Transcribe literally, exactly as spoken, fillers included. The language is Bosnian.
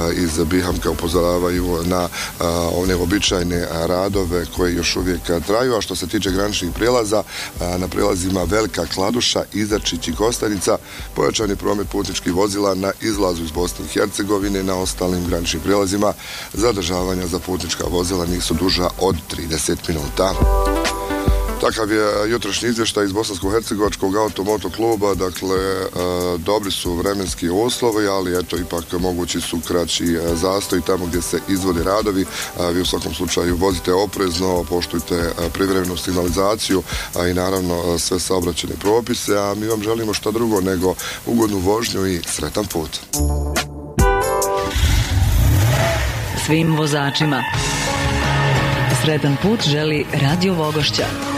iz Bihamka upozoravaju na one običajne radove koji još uvijek traju. A što se tiče graničnih prijelaza, na prijelazima Velika Kladuša, Izačić i Kostajnica pojačan je promet putničkih vozila na izlazu iz Bosne i Hercegovine. Na ostalim graničnim prijelazima zadržavanja za putnička vozila nisu duža od trideset minuta. Takav je jutrošnji izvještaj iz Bosansko-hercegovačkog automoto kluba. Dakle, dobri su vremenski uslovi, ali eto, ipak mogući su kraći zastoj tamo gdje se izvode radovi. Vi u svakom slučaju vozite oprezno, poštujte privremenu signalizaciju i naravno sve saobraćajne propise, a mi vam želimo što drugo nego ugodnu vožnju i sretan put. Svim vozačima sretan put želi Radio Vogošća.